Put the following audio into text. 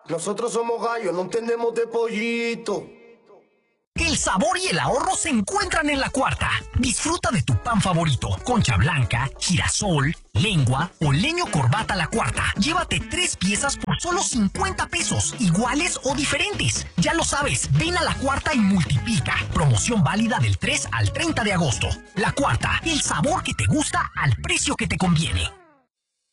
Nosotros somos gallos, no entendemos de pollito. El sabor y el ahorro se encuentran en La Cuarta. Disfruta de tu pan favorito, concha blanca, girasol, lengua o leño corbata La Cuarta. Llévate 3 piezas por solo 50 pesos, iguales o diferentes. Ya lo sabes, ven a La Cuarta y multiplica. Promoción válida del 3 al 30 de agosto. La Cuarta, el sabor que te gusta al precio que te conviene.